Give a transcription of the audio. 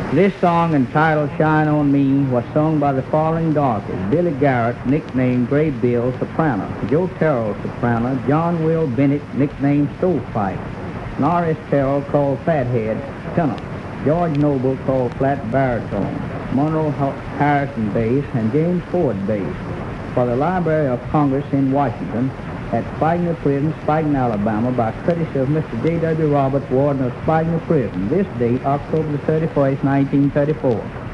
This song, entitled Shine on Me, was sung by the following Dorothy: Billy Garrett, nicknamed Gray Bill, soprano; Joe Terrell, soprano; John Will Bennett, nicknamed Stovepipe; Norris Terrell, called Fathead, tenor; George Noble, called Flat Baritone; Monroe Harrison, bass; and James Ford, bass, for the Library of Congress in Washington, at Spigner Prison, Spigner, Alabama, by courtesy of Mr. J.W. Roberts, warden of Spigner Prison. This date, October the 31st, 1934.